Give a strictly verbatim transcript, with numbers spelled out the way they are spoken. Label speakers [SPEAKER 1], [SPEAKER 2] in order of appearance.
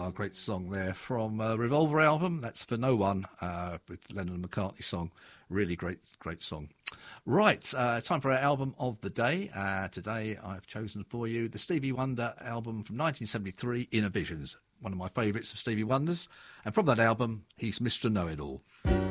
[SPEAKER 1] Oh, great song there from uh, Revolver album. That's For No One, uh, with Lennon and McCartney song. Really great, great song. Right, uh, time for our album of the day. Uh, today I've chosen for you the Stevie Wonder album from nineteen seventy-three, Inner Visions. One of my favourites of Stevie Wonder's. And from that album, he's Mister Know-It-All.